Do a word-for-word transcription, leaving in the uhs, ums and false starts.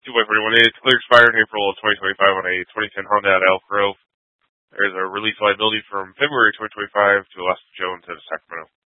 two by forty-one A. It's clear expired in April of twenty twenty-five on a twenty ten Honda at Elk Grove. There's a release liability from February twenty twenty-five to Alaska Jones at Sacramento.